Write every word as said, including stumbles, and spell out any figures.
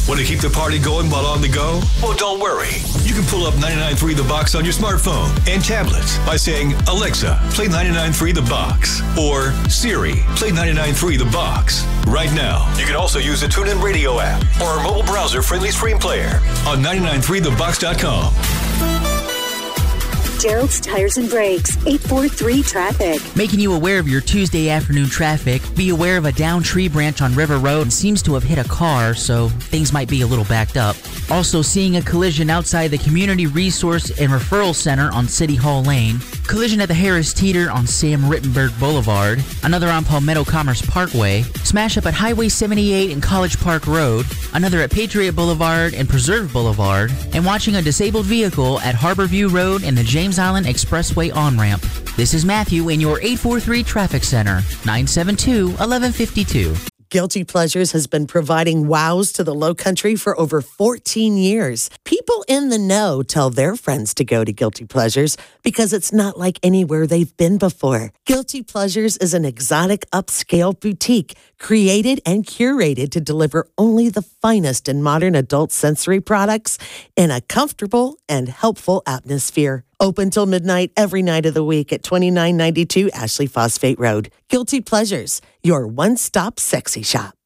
Want to keep the party going while on the go? Well, don't worry. You can pull up ninety-nine point three The Box on your smartphone and tablets by saying, Alexa, play ninety-nine point three The Box. Or, Siri, play ninety-nine point three The Box. Right now, you can also use the TuneIn Radio app or our mobile browser-friendly stream player on ninety-nine point three the box dot com. Gerald's Tires and Brakes, eight four three traffic. Making you aware of your Tuesday afternoon traffic. Be aware of a downed tree branch on River Road and seems to have hit a car, so things might be a little backed up. Also seeing a collision outside the Community Resource and Referral Center on City Hall Lane. Collision at the Harris Teeter on Sam Rittenberg Boulevard. Another on Palmetto Commerce Parkway. Smash up at Highway seventy-eight and College Park Road. Another at Patriot Boulevard and Preserve Boulevard. And watching a disabled vehicle at Harborview Road and the James Island Expressway on-ramp. This is Matthew in your eight four three Traffic Center, nine seven two, one one five two. Guilty Pleasures has been providing wows to the Lowcountry for over fourteen years. People in the know tell their friends to go to Guilty Pleasures because it's not like anywhere they've been before. Guilty Pleasures is an exotic upscale boutique created and curated to deliver only the finest in modern adult sensory products in a comfortable and helpful atmosphere. Open till midnight every night of the week at twenty-nine ninety-two Ashley Phosphate Road. Guilty Pleasures, your one-stop sexy shop.